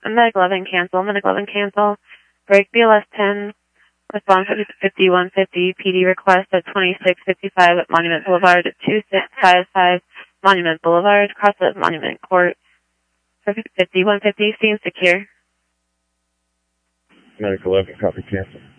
Medic 11, cancel. Medic 11, cancel. Break BLS 10. Respond 5150. PD request at 2655 at Monument Boulevard at 2655 Monument Boulevard. Cross at Monument Court. 5150. Seems secure. Medic 11, copy, cancel.